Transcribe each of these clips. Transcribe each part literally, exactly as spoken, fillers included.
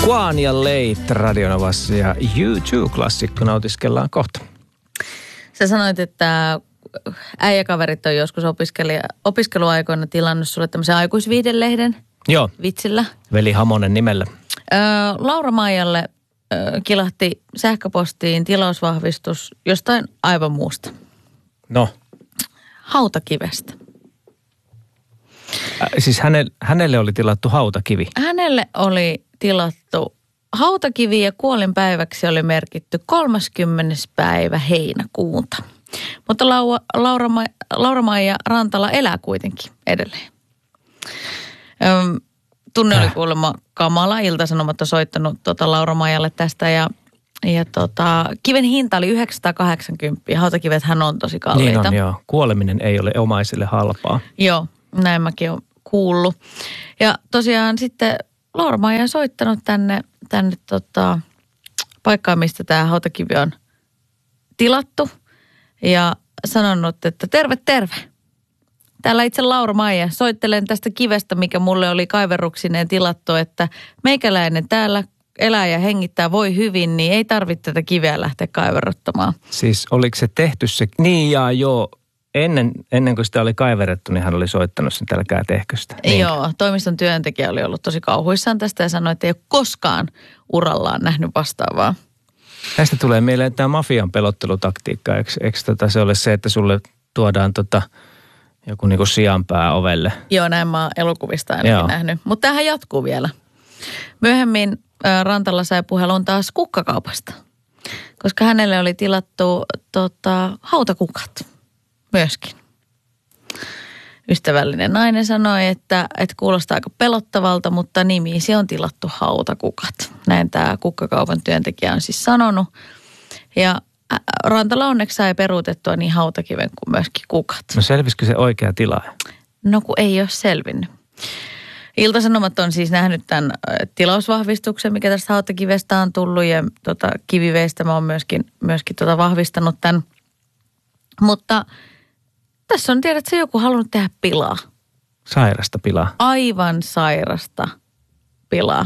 Quan ja Late Radionovassa ja U two-klassikko nautiskellaan kohta. Sä sanoit, että äijäkaverit on joskus opiskeluaikoina tilannut sulle tämmöisen aikuisviihdelehden. Joo. Vitsillä. Veli Hamonen nimellä. Öö, Laura Maijalle öö, kilahti sähköpostiin tilausvahvistus jostain aivan muusta. No. Hautakivestä. Äh, siis hänelle, hänelle oli tilattu hautakivi. Hänelle oli tilattu hautakivi ja kuolinpäiväksi oli merkitty kolmaskymmenes päivä heinäkuuta. Mutta Laura, Laura, Laura Maija Rantala elää kuitenkin edelleen. Öm, tunne oli kuulemma kamala. Ilta-Sanomat on soittanut tuota Laura Maijalle tästä ja, ja tota, kiven hinta oli yhdeksänsataakahdeksankymmentä. Hautakivethän on tosi kalliita. Niin on, joo. Kuoleminen ei ole omaisille halpaa. Joo, näin mäkin olen kuullut. Ja tosiaan sitten Laura Maija on soittanut tänne, tänne tota, paikkaan, mistä tämä hautakivi on tilattu. Ja sanonut, että terve, terve. Täällä itse Laura Maija. Soittelen tästä kivestä, mikä mulle oli kaiverruksineen tilattu, että meikäläinen täällä elää ja hengittää voi hyvin, niin ei tarvitse tätä kiveä lähteä kaiverottamaan. Siis oliko se tehty se, niin ja joo, ennen, ennen kuin sitä oli kaiverettu, niin hän oli soittanut sen tälläkää tehköstä. Niin. Joo, toimiston työntekijä oli ollut tosi kauhuissaan tästä ja sanoi, että ei ole koskaan urallaan nähnyt vastaavaa. Tästä tulee mieleen tämä mafian pelottelutaktiikka. Eikö, eikö tota se ole se, että sulle tuodaan tota joku niinku sianpää ovelle? Joo, näin mä oon elokuvista ainakin Joo. nähnyt. Mutta tämähän jatkuu vielä. Myöhemmin ä, Rantala sai puhelun taas kukkakaupasta, koska hänelle oli tilattu tota, hautakukat myöskin. Ystävällinen nainen sanoi, että, että kuulostaa aika pelottavalta, mutta nimiisi on tilattu hautakukat. Näin tämä kukkakaupan työntekijä on siis sanonut. Ja Rantala onneksi sai peruutettua niin hautakiven kuin myöskin kukat. No selvisikö se oikea tilaaja? No kun ei ole selvinnyt. Ilta-Sanomat on siis nähnyt tämän tilausvahvistuksen, mikä tästä hautakivestä on tullut ja tota, kiviveistä mä oon myöskin, myöskin tota vahvistanut tämän. Mutta tässä on, tiedät, se joku halunnut tehdä pilaa. Sairasta pilaa. Aivan sairasta pilaa.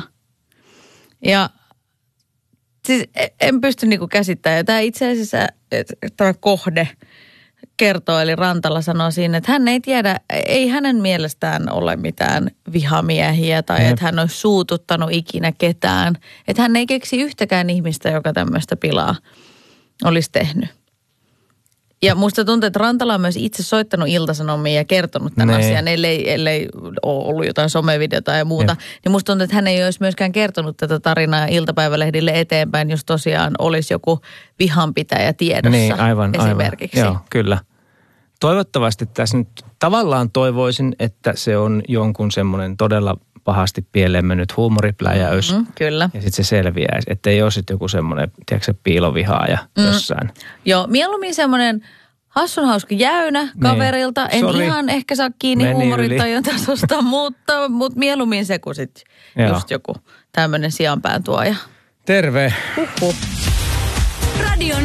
Ja siis en pysty niinku käsittämään. Ja tämä itse asiassa tämä kohde kertoo, eli Rantala sanoo siinä, että hän ei tiedä, ei hänen mielestään ole mitään vihamiehiä tai Jep. että hän olisi suututtanut ikinä ketään. Että hän ei keksi yhtäkään ihmistä, joka tämmöistä pilaa olisi tehnyt. Ja musta tuntuu, että Rantala on myös itse soittanut Ilta-Sanomiin ja kertonut tämän nee. asian, ellei, ellei ole ollut jotain somevideota ja muuta. Jep. Niin musta tuntuu, että hän ei olisi myöskään kertonut tätä tarinaa iltapäivälehdille eteenpäin, jos tosiaan olisi joku vihanpitäjä tiedossa niin, aivan, esimerkiksi. Aivan. Joo, kyllä. Toivottavasti tässä nyt tavallaan toivoisin, että se on jonkun semmoinen todella pahasti pieleen mennyt huumoripläjäys. Mm, kyllä. Ja sitten se selviäisi, että ei ole sitten joku semmoinen, tiedätkö, piilovihaaja mm. jossain. Joo, mieluummin semmoinen hassun hauska jäynä kaverilta. Niin. En Sorry. ihan ehkä saa kiinni Meni huumorintajon tasosta, mutta, mutta mieluummin se kuin sitten just joku tämmöinen sianpään tuoja. Terve. Huhhuh. Radio